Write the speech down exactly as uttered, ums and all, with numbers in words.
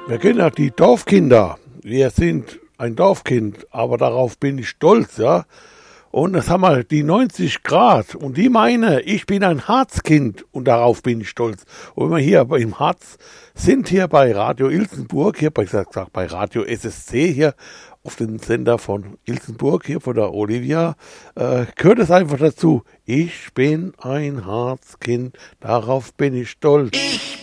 Wir kennen ja die Dorfkinder. Wir sind ein Dorfkind, aber darauf bin ich stolz, ja. Und das haben wir die neunzig Grad und die meine, ich bin ein Harzkind und darauf bin ich stolz. Und wenn wir hier im Harz sind, hier bei Radio Ilsenburg, hier bei, gesagt, bei Radio S S C, hier auf dem Sender von Ilsenburg, hier von der Olivia, äh, gehört es einfach dazu. Ich bin ein Harzkind, darauf bin ich stolz. Ich